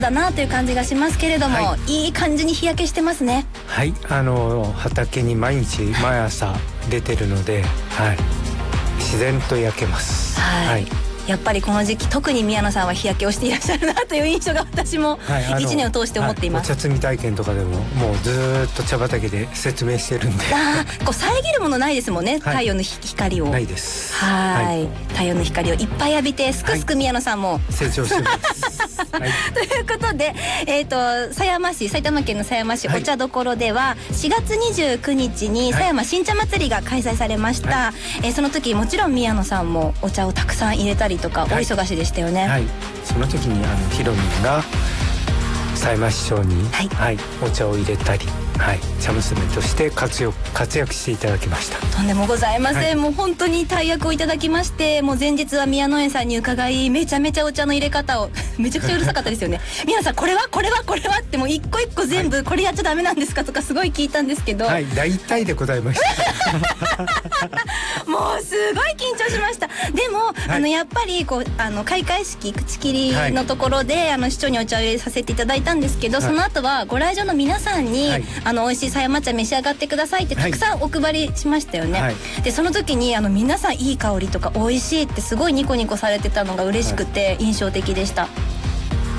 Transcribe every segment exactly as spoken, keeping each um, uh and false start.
だなという感じがしますけれども、はい、いい感じに日焼けしてますね。 はい、あの畑に毎日毎朝出てるので、はい、自然と焼けます。 はい、 はい、 やっぱりこの時期特に宮野さんは日焼けをしていらっしゃるなという印象が私もいちねんを通して思っています。 はい、お茶摘み体験とかでももうずーっと茶畑で説明してるんで、 あこう遮るものないですもんね、はい、太陽の光を。 ないです。 はい、 はい、 太陽の光をいっぱい浴びてすくすく宮野さんも、はい、 成長してますはい、 ということで、えーと、狭山市、埼玉県の狭山市、はい、お茶どころではしがつにじゅうくにちに狭山新茶祭りが開催されました。はい、えー、その時もちろん宮野さんもお茶をたくさん入れたりとか、はい、お忙しいでしたよね。 はい、その時にあのひろみんが狭山市長に、はいはい、お茶を入れたり、はい、茶娘として活躍、活躍していただきました。 とんでもございません、はい、もう本当に大役をいただきまして、もう前日は宮野園さんに伺い、めちゃめちゃお茶の入れ方をめちゃくちゃうるさかったですよね宮野さんこれはこれはこれはってもう一個一個全部、はい、これやっちゃダメなんですかとかすごい聞いたんですけど、 はい、大体で答えましたもうすごい緊張しました。でも、はい、あのやっぱりこうあの開会式口切りのところで、はい、あの市長にお茶を入れさせていただいたんですけど、はい、その後はご来場の皆さんに、はい、あの美味しい狭山茶召し上がってくださいってたくさんお配りしましたよね。はい、でその時にあの皆さんいい香りとか美味しいってすごいニコニコされてたのが嬉しくて印象的でした。はい、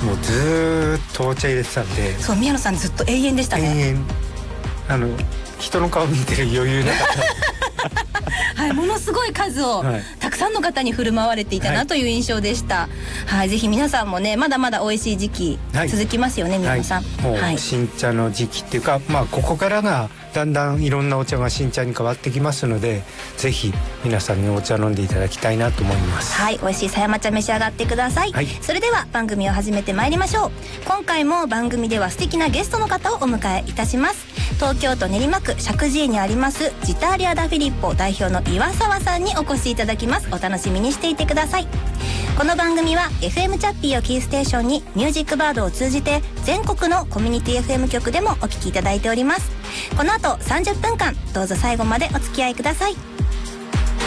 もうずーっとお茶入れてたんで、 そう宮野さんずっと永遠でしたね。 永遠、あの人の顔見てる余裕なかったはい、ものすごい数を、はい、たくさんの方に振る舞われていたなという印象でした。はい、はい、ぜひ皆さんもね、まだまだ美味しい時期続きますよね、はい、宮野さん。 はい、もう新茶の時期っていうか、まあここからがだんだんいろんなお茶が新茶に変わってきますので、ぜひ皆さんにお茶飲んでいただきたいなと思います。 はい、美味しい狭山茶召し上がってください。はい、それでは番組を始めてまいりましょう。今回も番組では素敵なゲストの方をお迎えいたします。東京都練馬区石神井にありますジターリア・ダ・フィリッポ代表の岩沢さんにお越しいただきます。お楽しみにしていてください。この番組は エフエム チャッピーをキーステーションにミュージックバードを通じて全国のコミュニティ エフエム 局でもお聞きいただいております。この後さんじゅっぷんかんどうぞ最後までお付き合いください。